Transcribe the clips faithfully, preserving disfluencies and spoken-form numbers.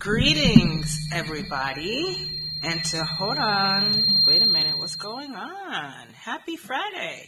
Greetings, everybody. And to hold on, wait a minute, what's going on? Happy Friday.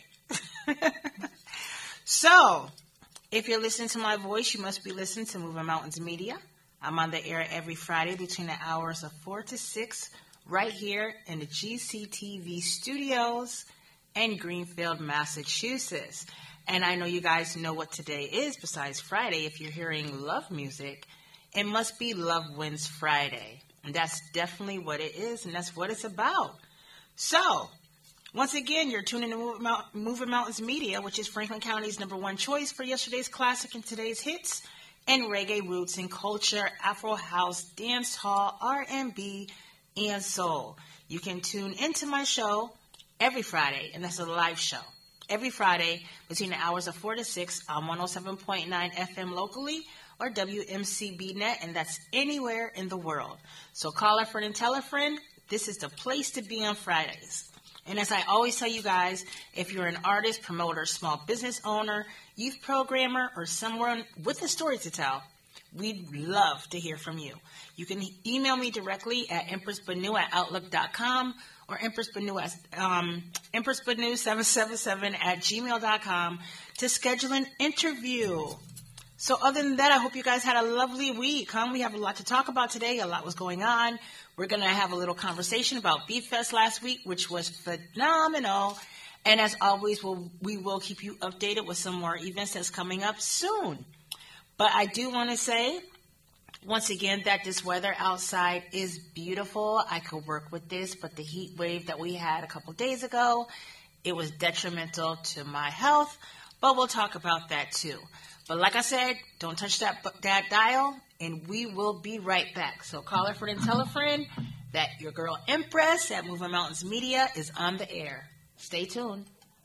So, if you're listening to my voice, you must be listening to Moving Mountains Media. I'm on the air every Friday between the hours of four to six, right here in the G C T V studios in Greenfield, Massachusetts. And I know you guys know what today is besides Friday. If you're hearing love music, it must be Love Wins Friday. And that's definitely what it is, and that's what it's about. So, once again, you're tuning to Moving Mount- Moving Mountains Media, which is Franklin County's number one choice for yesterday's classic and today's hits, and reggae roots and culture, Afro house, dance hall, R and B, and soul. You can tune into my show every Friday, and that's a live show. Every Friday between the hours of four to six on one oh seven point nine F M locally or W M C B net, and that's anywhere in the world. So call a friend and tell a friend. This is the place to be on Fridays. And as I always tell you guys, if you're an artist, promoter, small business owner, youth programmer, or someone with a story to tell, we'd love to hear from you. You can email me directly at empress banu at outlook dot com or empress banu at um, empress banu seven seven seven at gmail dot com to schedule an interview. So other than that, I hope you guys had a lovely week. Huh? We have a lot to talk about today. A lot was going on. We're going to have a little conversation about Beat Fest last week, which was phenomenal. And as always, we'll, we will keep you updated with some more events that's coming up soon. But I do want to say, once again, that this weather outside is beautiful. I could work with this, but the heat wave that we had a couple days ago, it was detrimental to my health. But we'll talk about that too. But like I said, don't touch that that dial, and we will be right back. So call a friend and tell a friend that your girl Empress at Moving Mountains Media is on the air. Stay tuned.